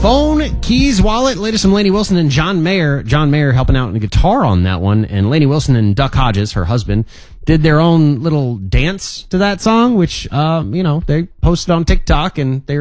Phone, Keys, Wallet, latest from Lainey Wilson and John Mayer. John Mayer helping out on the guitar on that one. And Lainey Wilson and Duck Hodges, her husband, did their own little dance to that song, which, they posted on TikTok, and they're